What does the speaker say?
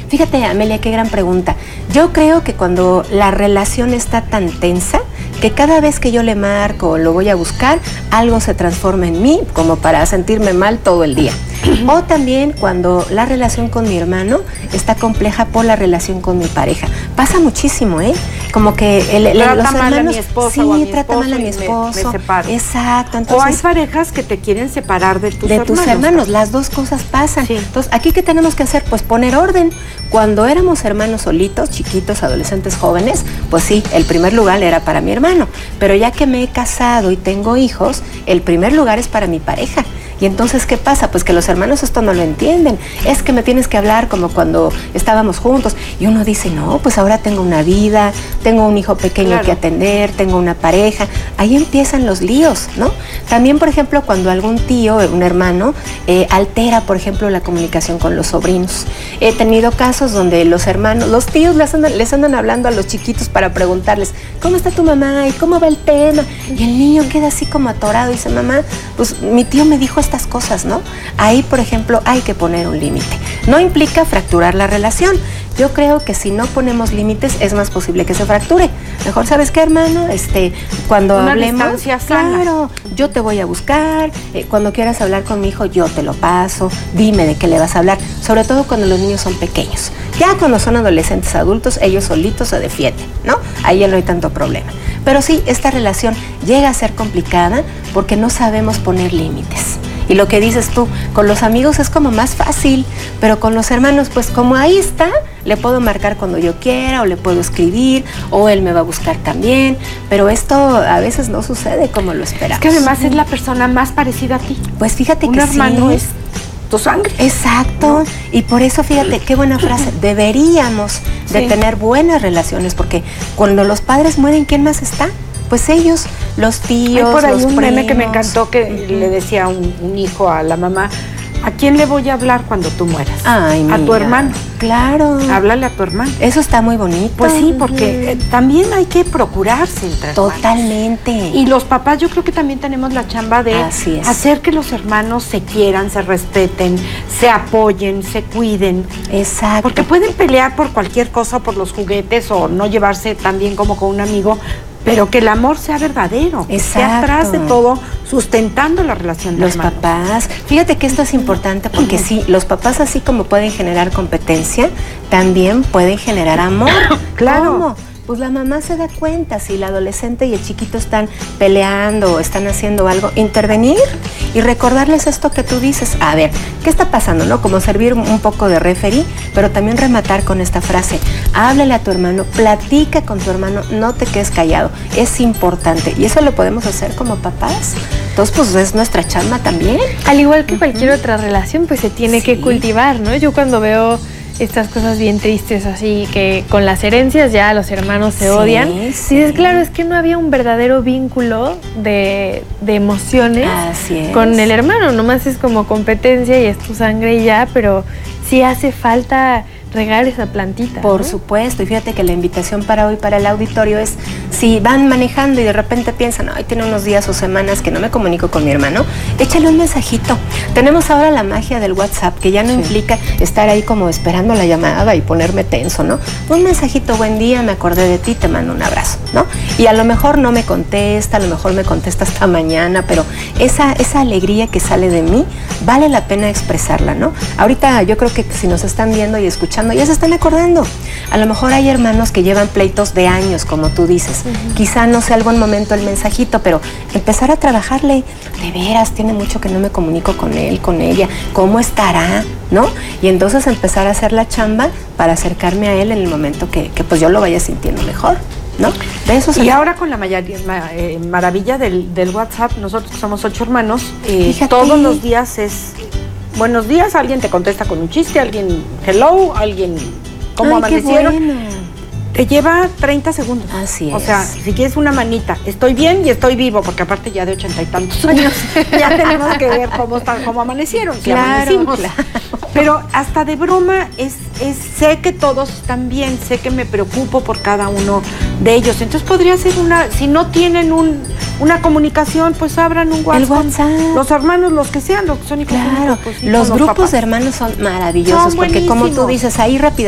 Fíjate, Amelia, qué gran pregunta. Yo creo que cuando la relación está tan tensa, que cada vez que yo le marco o lo voy a buscar, algo se transforma en mí como para sentirme mal todo el día. O también cuando la relación con mi hermano está compleja por la relación con mi pareja. Pasa muchísimo, ¿eh? Como que los hermanos, a mi esposa, sí, o a mi trata mal a mi esposo. Me separo. Exacto. Entonces, o hay parejas que te quieren separar de tus hermanos. Las dos cosas pasan. Sí. Entonces, ¿aquí qué tenemos que hacer? Pues poner orden. Cuando éramos hermanos solitos, chiquitos, adolescentes, jóvenes, pues sí, el primer lugar era para mi hermano. Pero ya que me he casado y tengo hijos, el primer lugar es para mi pareja. Y entonces, ¿qué pasa? Pues que los hermanos esto no lo entienden. Es que me tienes que hablar como cuando estábamos juntos. Y uno dice, no, pues ahora tengo una vida, tengo un hijo pequeño que atender, tengo una pareja. Ahí empiezan los líos, ¿no? También, por ejemplo, cuando algún tío, un hermano, altera, por ejemplo, la comunicación con los sobrinos. He tenido casos donde los hermanos, los tíos les andan hablando a los chiquitos para preguntarles, ¿cómo está tu mamá? ¿Y cómo va el tema? Y el niño queda así como atorado y dice, mamá, pues mi tío me dijo estas cosas, ¿no? Ahí, por ejemplo, hay que poner un límite. No implica fracturar la relación. Yo creo que si no ponemos límites es más posible que se fracture. Mejor, ¿sabes qué, hermano? Cuando una hablemos, distancia sana. Claro, yo te voy a buscar, cuando quieras hablar con mi hijo, yo te lo paso, dime de qué le vas a hablar, sobre todo cuando los niños son pequeños. Ya cuando son adolescentes adultos, ellos solitos se defienden, ¿no? Ahí ya no hay tanto problema. Pero sí, esta relación llega a ser complicada porque no sabemos poner límites. Y lo que dices tú, con los amigos es como más fácil, pero con los hermanos, pues como ahí está, le puedo marcar cuando yo quiera, o le puedo escribir, o él me va a buscar también, pero esto a veces no sucede como lo esperamos. Es que además es la persona más parecida a ti. Pues fíjate que un hermano sí. Es tu sangre. Exacto, ¿no? Y por eso, fíjate, qué buena frase, deberíamos de tener buenas relaciones, porque cuando los padres mueren, ¿quién más está? Pues ellos, los tíos, hay por ahí un primos. meme que me encantó que le decía un hijo a la mamá, ¿a quién le voy a hablar cuando tú mueras? Ay, a tu hermano. Claro. Háblale a tu hermano. Eso está muy bonito. Pues sí, porque también hay que procurarse entre Totalmente. hermanos. Y los papás, yo creo que también tenemos la chamba de hacer que los hermanos se quieran, se respeten, se apoyen, se cuiden. Exacto. Porque pueden pelear por cualquier cosa, por los juguetes, o no llevarse tan bien como con un amigo, pero que el amor sea verdadero, que esté atrás de todo, sustentando la relación de los papás. Fíjate que esto es importante porque sí, los papás así como pueden generar competencia, también pueden generar amor. Claro. ¿Cómo? Pues la mamá se da cuenta si el adolescente y el chiquito están peleando o están haciendo algo, intervenir y recordarles esto que tú dices. A ver, ¿qué está pasando, no? Como servir un poco de referee, pero también rematar con esta frase. Háblale a tu hermano, platica con tu hermano, no te quedes callado. Es importante y eso lo podemos hacer como papás. Entonces, pues es nuestra chamba también. Al igual que cualquier otra relación, pues se tiene que cultivar, ¿no? Yo cuando veo estas cosas bien tristes, así que con las herencias ya los hermanos se odian. Dices, claro, es que no había un verdadero vínculo de emociones con el hermano, nomás es como competencia y es tu sangre y ya, pero sí hace falta regar esa plantita. Por ¿no? supuesto, y fíjate que la invitación para hoy, para el auditorio es, si van manejando y de repente piensan, ay, tiene unos días o semanas que no me comunico con mi hermano, échale un mensajito. Tenemos ahora la magia del WhatsApp, que ya no implica estar ahí como esperando la llamada y ponerme tenso, ¿no? Un mensajito, buen día, me acordé de ti, te mando un abrazo, ¿no? Y a lo mejor no me contesta, a lo mejor me contesta hasta mañana, pero esa alegría que sale de mí, vale la pena expresarla, ¿no? Ahorita yo creo que si nos están viendo y escuchando, ya se están acordando. A lo mejor hay hermanos que llevan pleitos de años, como tú dices. Quizá no sea el buen momento el mensajito, pero empezar a trabajarle. De veras, tiene mucho que no me comunico con él, con ella. ¿Cómo estará? ¿No? Y entonces empezar a hacer la chamba para acercarme a él en el momento que pues yo lo vaya sintiendo mejor, ¿no? De eso y ahora con la maravilla del WhatsApp, nosotros que somos 8 hermanos, todos los días es buenos días, alguien te contesta con un chiste, alguien hello, alguien ¿cómo amanecieron? Qué bueno. Te lleva 30 segundos. Así es. O sea, si quieres una manita, estoy bien y estoy vivo, porque aparte ya de 80 y tantos años, ya tenemos que ver cómo amanecieron, si amanecimos. Claro. Pero hasta de broma sé que todos están bien, sé que me preocupo por cada uno de ellos. Entonces podría ser si no tienen una comunicación, pues abran un WhatsApp. El WhatsApp. Los hermanos, los que sean, los que son hijos. Claro, pues, los grupos de hermanos son maravillosos, porque como tú dices, ahí rápido